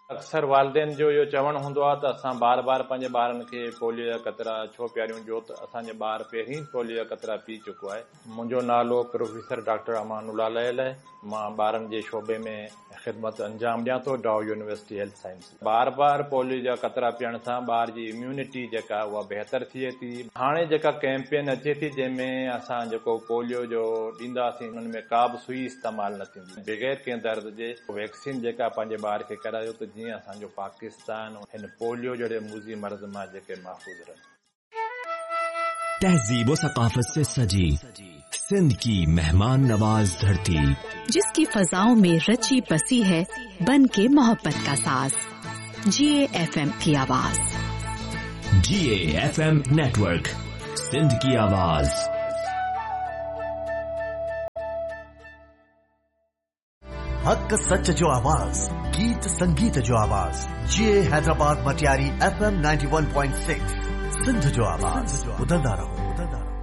अक्सर वालदेन जो इहो चवण हूंदो आहे त असां बार बार पंहिंजे ॿारनि खे पोलियो जा कतरा छो पियारियूं, जो त असांजे ॿार पहिरीं पोलियो जा कतरा पी चुको आहे। मुंहिंजो नालो प्रोफेसर डॉक्टर अमानुल्लाह लयल आहे। मां ॿारनि जे शोबे में ख़िदमत अंजाम ॾियां थो, डाउ यूनिवर्सिटी हेल्थ साइंस। बार बार पोलियो जा कतरा पीअण सां ॿार जी इम्यूनिटी जेका उहा बहितर थिए थी। हाणे जेका कैंपेन अचे थी जंहिंमें असां जेको पोलियो जो ॾींदासीं हुन में का बि सुई इस्तेमालु न थींदी, बग़ैर कंहिं दर्द जे वैक्सीन जेका पंहिंजे ॿार खे करायो त जीअं असांजो पाकिस्तान हिन पोलियो जहिड़े मूज़ी मर्ज़ मां जेके महफूज़ रहनि। तहजीब व सकाफत से सजी सिंध की मेहमान नवाज धरती, जिसकी फजाओं में रची बसी है बन के मोहब्बत का साज। GAFM की आवाज, GAFM नेटवर्क, सिंध की आवाज। हक सच जो आवाज, गीत संगीत जो आवाज। GA हैदराबाद मटियारी FM 91.6, सिंध जो आवाज। ॿुधंदा रहो।